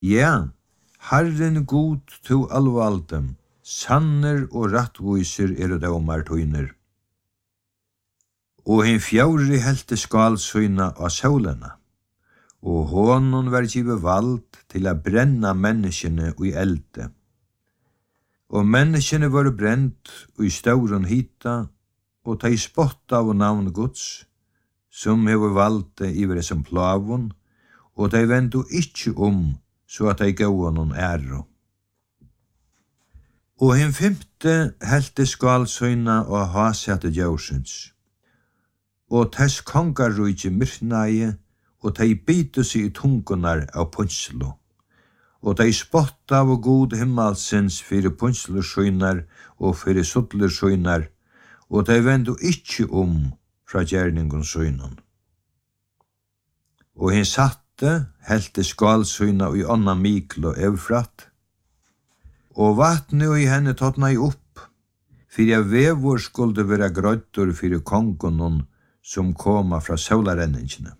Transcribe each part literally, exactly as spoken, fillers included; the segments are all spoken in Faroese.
Ja, Herren god to allvaldem, sanner og rattviser er det omar tøyner. Og hin fjauri helte skalsøyna av solena, og honon var givet vald til a brenna menneskene ui elde. Og menneskene var brent ui stauron hita, og tei spotta av navn Guds, som hever valde iver som plavon, og tei vendu ikkje om, så at tei gav honom æro. Og hin femte helte skalsøyna og hasete djaursens, og tess kongarrujje myrknaie, og tei bitu seg i tungunar av punslo. Og tei spotta av god himmalsins fyrir punslusøynar og fyrir suttlusøynar, og tei vendu ikkje om fra gjerningun søynon. Og hin satte helte skalsøyna i onna miklo evfrat, og vatne i henne tåtna i opp, fyrir vevor skulde vera grøttur fyrir kongunon som koma fra solarenningene.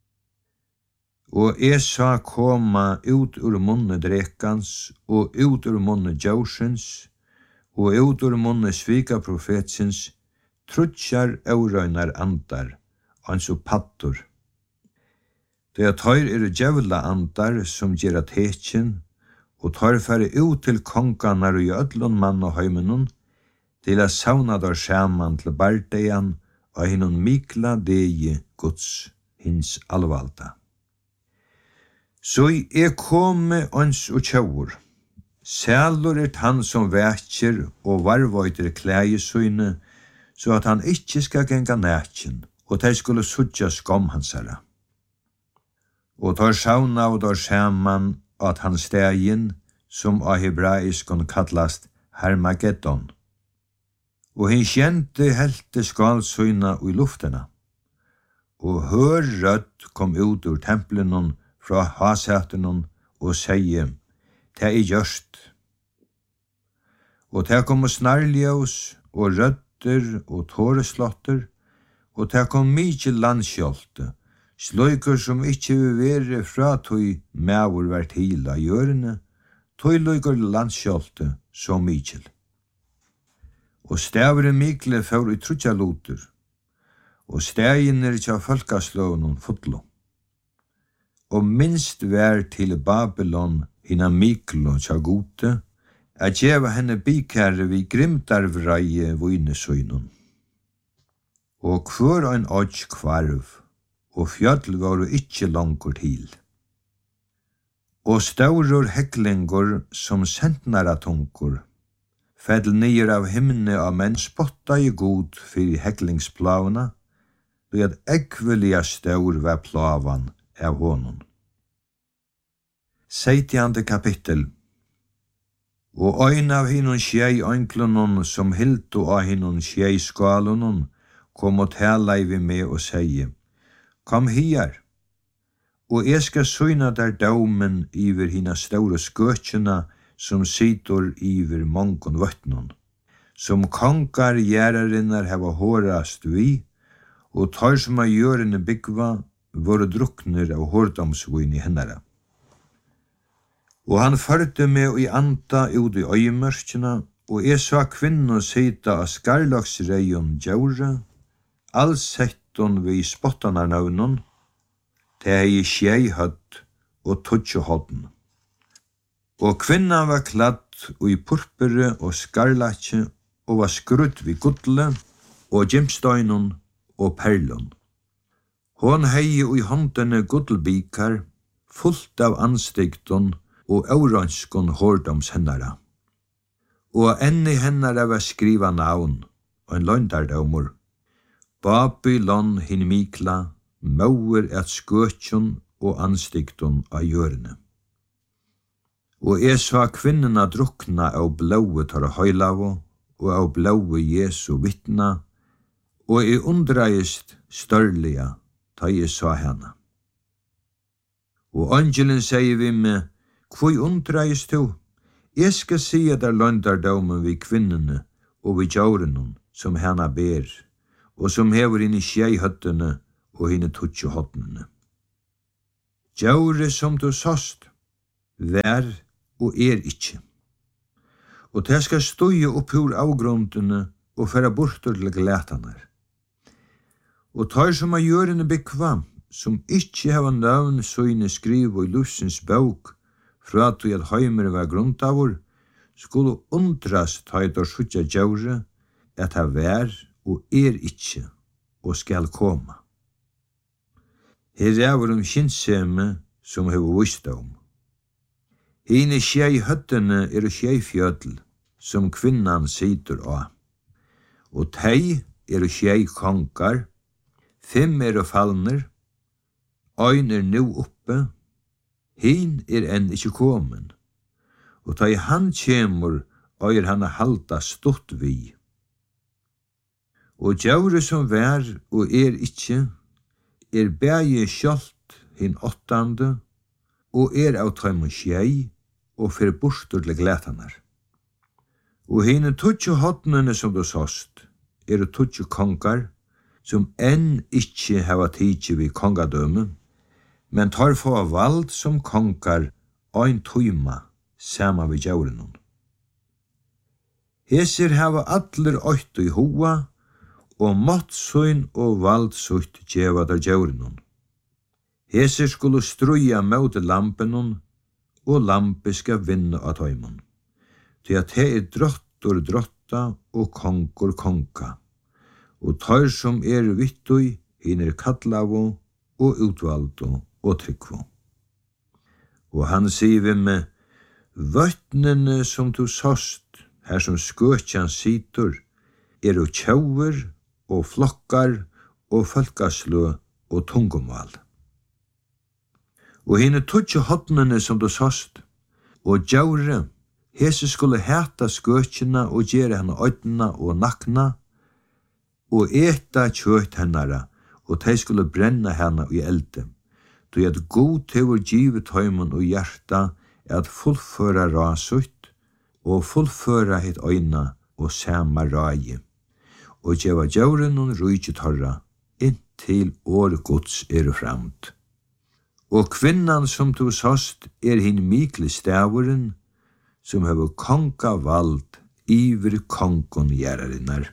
Og Esa koma ut ur munne drekans, og ut ur munne djaursens, og ut ur munne svika profetsins, trutjar eurøynar andar, anso pattur. Det er tøyr er djevla andar som gjerra tekjen, og tøyr fære ut til konganar og i ödlun mann og heimenun, til a sauna der saman til bardeian, og hinnon mikla degi Guds hins allvalda. Så er komme ons og tjaur. Sælur er han som vætjer og varvøyter klægesøyne, så at han ikkje skal genga nætjen, og de skulle sudja skom hansara. Og tar sauna og tar saman at han stegin, som av hebraiskon kallast Hermageddon. Og hin kjente helte skalsøyna i luftena, og hør rødt kom ut ur templenon fra hasetenon og seie, «Det er gjørst». Og det kom snarljøs og rødder og tåreslotter, og det kom mykje landskjolte, sløyker som ikkje vil være fra tøy mævor vært hila gjørende, tøy løyker landskjolte så mykje. Og stavre mikle får i trutja loter, og steginer tja folkaslånen fotlo. Og minst vær til Babylon hina miklo tja gode, at djeva henne bikære vi grimtarvreie voinesøynon. Og kvør ein odj kvarv, og fjall var ikkje langkur til. Og staurur heklingur som sentnara tunkur, fell nyer av himne av menn spotta i god fyrir heklingsplavna, og at ekvelia staur var plavan av honom. Seitjande kapittel. Og ein av hinnon sjei ønklonon som hiltu av hinnon sjei skalonon kom og tala i vi med og seie, «Kom hier, og jeg skal søyna der daumen iver hina staure skøtjena som sitter iver mongon vøtnon, som kongar gjerrarinnar heva hårast vi, og tar som av gjørende byggva, våre drukner av hårdomsvin i hennara. Og han førte meg i anda ut i øyemørkjena, og jeg sa kvinno sita av skarlagsreion djaura, all setton vi spottanar navnon, det hei sjei høtt og tutsjo hodden. Og kvinna var kladd i purpere og skarlatje, og var skrudd vid gudle, og gemstøynon og perlon. Hon hei i håndene gudlbikar, fullt av anstigton og auranskon hårdoms hennara. Og enn i hennara var skriva navn, og en løgndardaumor. Babylon hin mikla, mauer et skøtjon og anstigton av gjørene. Og jeg sa kvinnena drukna av blaue tar høylavo, og av blaue Jesu vittna, og jeg undreist størliga, ta jeg sa henne. Og angelen sier vi med, «Hvor undreist du? Jeg skal si at der løgndardomen vi kvinnene og vi djaurenon som henne ber, og som hever inn i vær og er ikkje. Og det skal støye opp ur avgrundene og færa bortur til glætanar. Og tar som av gjørende bekvam, som ikkje hava navn søyne skriv og i lusens bok, fra at at heimer var grundavur, skulle undrast tøydor sutja djaure, at ha vær og er ikkje, og skal koma. Her er um kinnseme som hever visdom. Hine skjei høttene er skjei fjødl, som kvinnan situr av. Og tei er skjei konkar, fem er fallner, ein er nu oppe, hin er enn ikkje komen, og ta i han kjemur, øyer han a halda stått vi. Og djaure som vær og er ikkje, er bæje skjolt hin åttande, og er av tøymon skjei, og fer bortur til glætanar. Og hine tutsi hotnene som du såst, er tutsi kongar, som enn ikkje hava tidsi vi kongadømme, men tar få vald som kongar ein tøyma sama vi djaurenon. Hesir hava allir oittu i hoa, og måttsøyn og valdsutt djeva der djaurenon. Hesir skulle struja mot lampenon, og lampe skal vinna av tøymon. Til at he er drottur drotta og konkur konka, og tar som er vittui, hin er kallavo og utvaldo og tryggvo. Og han sier vi med, vøtnene som du såst, her som skøtjan situr, er og tjauver og flokkar og folkaslø og tungumal. Og hine tutsi hotnene som du såst, og djaure, hese skulle heta skøtjina og gjere henne øydna og nakna, og eta kjøtt hennara, og de skulle brenna henne i elde. Du at god tevur givet tøymon og hjarta at fullføra rasutt, og fullføra hitt øyna og sama rai, og djeva djauren og rujtje torra, inntil år gods er framt. Og kvinnan som du såst er hin mikle stavuren, som hever konga vald iver kongon gjerarinnar.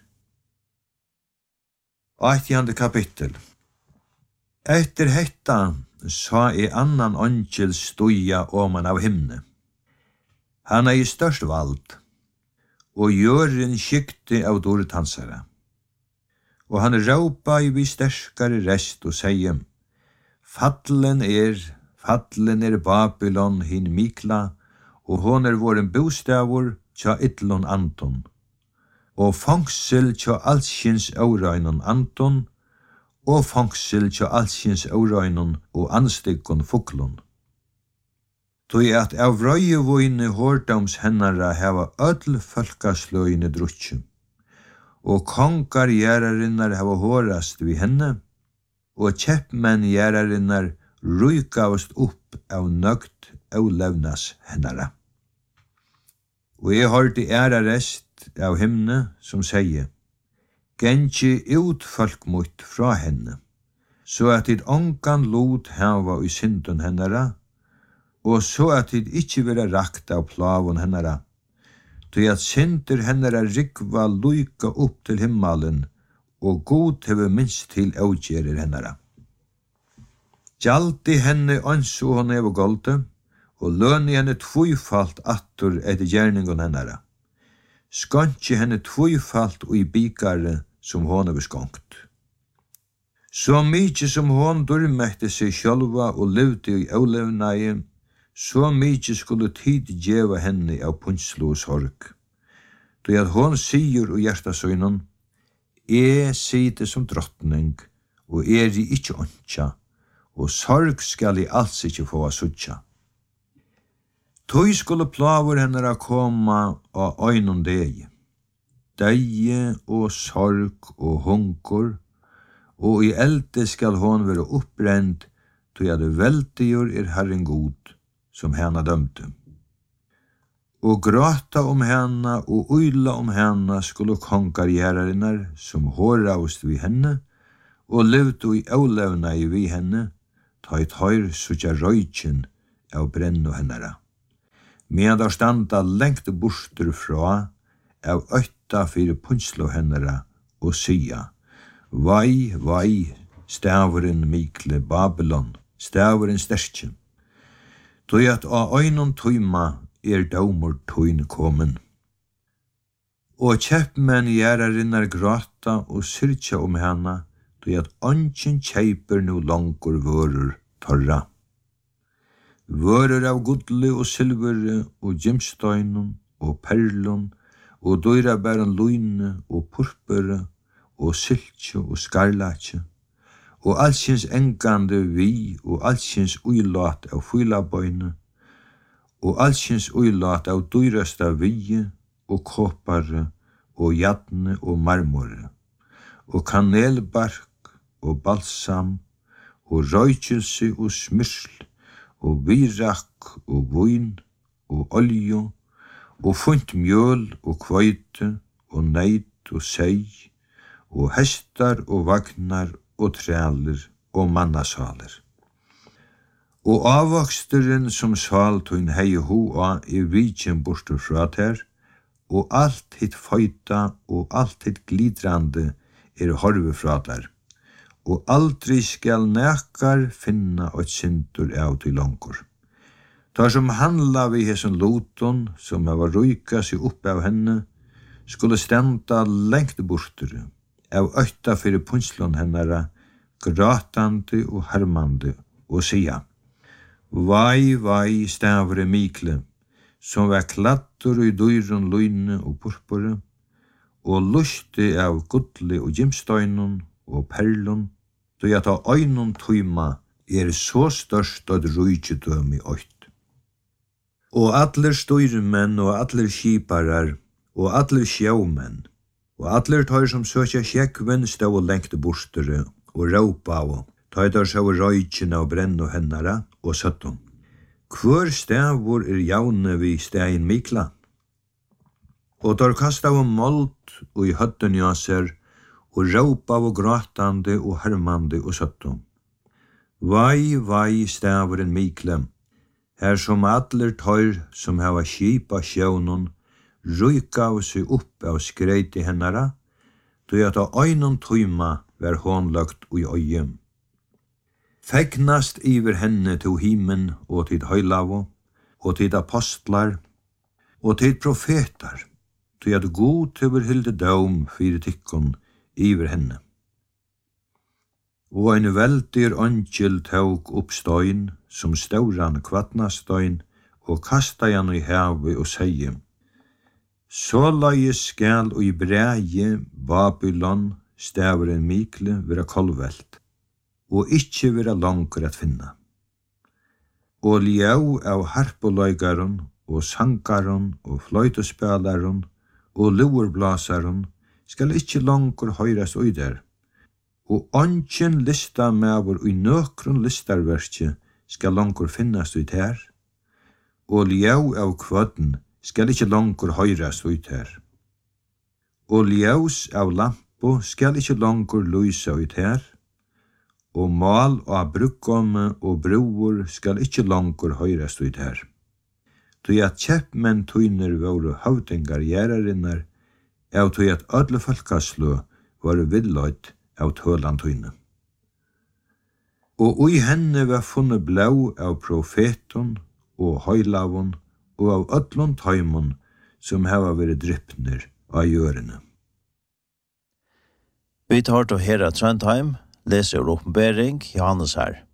Ættjande kapittel. Etter hetta sa i annan angel stuja oman av himne. Han er i størst vald, og gjøren skikte av dortansara. Og han råpa i vi sterskare rest og seie, fallen er, fallen er Babylon hin mikla, og hon er våren bostavur tja ytlon Anton, og fangsel tja allskins aurøynon Anton, og fangsel tja allskins aurøynon og anstikkon fuklon. Tui at av røyevøyne hårdams hennara heva öll folkasløyne drutje, og kongar gjerarinnar heva hårast vi henne, og kjeppmenn gjerarinnar rujkavast upp av nøgt av levnas hennara. Og jeg hørte æra rest av himne som sier, «Gengi ut folk mot fra henne, så at dit ongan lot hava i synden hennara, og så at dit ikkje vera rakt av plavon hennara, til at synder hennara rikva luika opp til himmelen, og god hever minst til avgjerer hennara. Gjaldi henne anso hon hever golde, og lønni henne tvøyfalt attur etter gjerningon hennara. Skantje henne tvøyfalt og i bikare som hon hever skonkt. Så mykje som hon durmekte seg sjálva og levde i avlevnai, så mykje skulle tid djeva henne av punslo og sorg. Då at hon sier og hjertasøynon, «Jeg sier som drottning, og er i ikkje åntja, og sorg skal i alls ikkje få a suttja. Tøy skulle plavur hennara koma av øynon deg, deie og sorg og hunkur, og i elde skal hon være uppbrend, tøy at veldigur er Herren god, som henne dømte. Og gråta om henne og uyla om henne skulle kongar gjerarinnar som håravst vi henne, og levde i avlevna i vi henne, ta i tøyr sutja røykjen av brennu hennara. men der standa lengt borster fra av øtta fyrir punslo hennara og sia, vai, vai, staveren mikle Babylon, staveren sterkje. Tøy at av øynon tøyma er daumur tøyn komen. Og kjeppmenn gjerarinnar gråta og syrtja om hana, tøy at ønsken kjeiper nu langur vörur torra. Vörur av gudli og silvere og gimstøynun og perlun og døyrabæren luyne og purpure og syltje og skarlatje og allsins engande vi og allsins uilat av fylabøyne og allsins uilat av døyrasta vi og kåpare og jadne og marmore og kanelbark og balsam og røykelse og smyrsl og virak og vin og olje og funt mjöl og kvøyte og neit og sei og hestar og vagnar og træler og mannasaler. Og avvoksteren som saltun hei hoa er vikjen bortur fra ter, og alt hitt føyta og alt hitt glidrandi er horve fra der, og aldri skal nekar finna og sindur av til langur. Tar som handla vi hesson loton, som hava ruika seg opp av henne, skulle stenda lengt bortur, av øtta fyrir punslon hennara, gratandi og harmandi, og sia, vai, vai, stavre mikle, som var klattur i dyrun luyne og purpure, og lusti av gudli og gimstøynun og perlun, då at av øynun tøyma er så størst at rujtjedøm i øyt. Og allir styrmenn og allir skiparar og allir sjómenn og allir tøyr som søkja sjekven stå og lengte bortere og råpa av tøy der sjå røykjen av brenn og hennara og søttum. Hvor stavur er jaune vi stein mikla? Og der kasta av mold og i høtten jaser og råpa av gråtande og hermande og søttum. Vai, vai, staveren mikle, her som allir tøyr som hava skipa sjónun, rujka av seg opp av skreiti hennara, tøy at av øynun tøyma ver hånlagt ui øyem. Fegnast iver henne til himen og til høylavo, og til apostlar, og til profetar, tøy at god til hilde døm fyrir tikkun iver henne. Og ein veldir angel tåg opp støyn, som stauran kvatnastøyn, og kasta han i havet og seie, så løye skal og i breie Babylon staveren mikle vera kolvelt, og ikkje vera langur at finna. Og ljau av harpoløygaron, og sangaron, og fløytespelaron, og luerblasaron skal ikkje langur høyrast ui der, og ongen lista mevor ui nøkrun listarverkje skal langur finnast ut her, og ljau av kvødden skal ikkje langur høyrast ut her. Og ljaus av lampo skal ikkje langur lysa ut her, og mal av brukkomme og broer skal ikkje langur høyrast ut her. Tøy at kjeppmenn tøyner våre høvdingar gjerarinnar, av tøy at ødle folkaslu var villøyt av tølan tøyne. Og ui henne var funnet blau av profeton og høylavon og av öllun tøymon som hava vært dryppner av jørene. Vi tar til Hera Trondheim, leser åpenbering Johannes her.